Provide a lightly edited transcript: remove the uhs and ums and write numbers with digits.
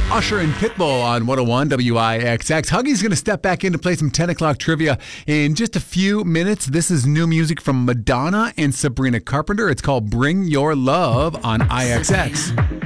Usher and Pitbull on 101 WIXX. Huggy's going to step back in to play some 10 o'clock trivia in just a few minutes. This is new music from Madonna and Sabrina Carpenter. It's called Bring Your Love on IXX.